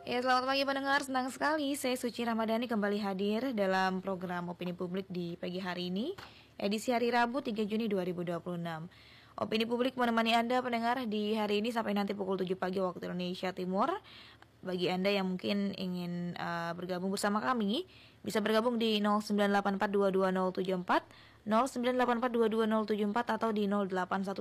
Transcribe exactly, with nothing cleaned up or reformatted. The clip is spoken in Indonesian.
Ya, selamat pagi pendengar, senang sekali saya Suci Ramadhani kembali hadir dalam program Opini Publik di pagi hari ini, edisi hari Rabu tiga Juni dua ribu dua puluh enam. Opini Publik menemani Anda pendengar di hari ini sampai nanti pukul tujuh pagi waktu Indonesia Timur. Bagi Anda yang mungkin ingin uh, bergabung bersama kami, bisa bergabung di nol sembilan delapan empat dua dua nol tujuh empat, nol sembilan delapan empat dua dua nol tujuh empat atau di nol delapan satu